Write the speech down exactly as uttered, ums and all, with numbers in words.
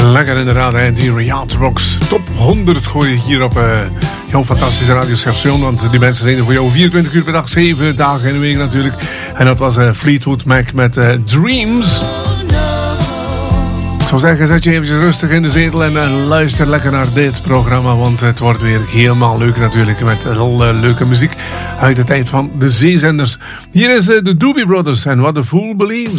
Lekker inderdaad, hè? Die Reatrox top honderd gooi je hier op uh, jouw fantastische radiostation. Want die mensen zijn er voor jou vierentwintig uur per dag, zeven dagen in de week natuurlijk. En dat was uh, Fleetwood Mac met uh, Dreams. Ik zou zeggen, zet je even rustig in de zetel en uh, luister lekker naar dit programma. Want het wordt weer helemaal leuk natuurlijk met heel uh, leuke muziek uit de tijd van de zeezenders. Hier is uh, de Doobie Brothers en What the Fool Believes.